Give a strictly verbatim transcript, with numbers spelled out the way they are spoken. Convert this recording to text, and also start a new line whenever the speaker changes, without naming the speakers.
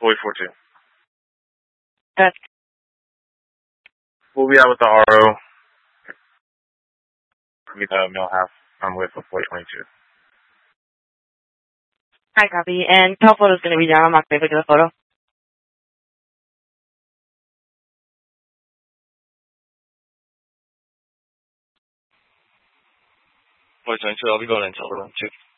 four four two.
That's
We'll be out with the R O. With the mill half. I'm with the four twenty-two.
I copy. And telephoto is going to be down. I'm not going to look at the photo.
four twenty-two, I'll be going in telephoto too.